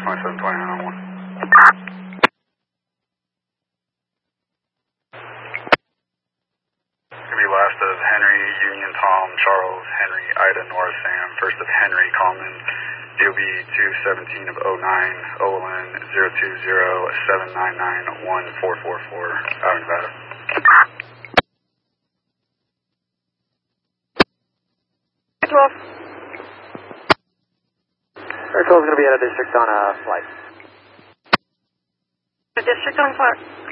2729 on 1. Gonna be last of Henry, Union, Tom, Charles, Henry, Ida, Nora, Sam. First of Henry, Coleman, DOB 217 of 09, Olin 020-799-1444, out of Nevada. Air 12 is going to be at a district on a flight. A district on flight.